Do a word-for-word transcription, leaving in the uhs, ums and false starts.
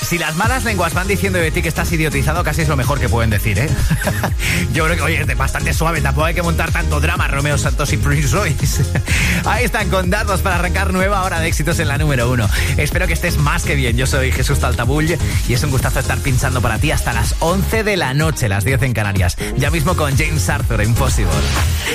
Si las malas lenguas van diciendo de ti que estás idiotizado, casi es lo mejor que pueden decir, ¿eh? Yo creo que, oye, es bastante suave, tampoco hay que montar tanto drama, Romeo Santos y Prince Royce. Ahí están con datos para arrancar nueva hora de éxitos en la número uno. Espero que estés más que bien. Yo soy Jesús Taltabull y es un gustazo estar pinchando para ti hasta las once de la noche, las diez en Canarias. Ya mismo con James Arthur, Impossible.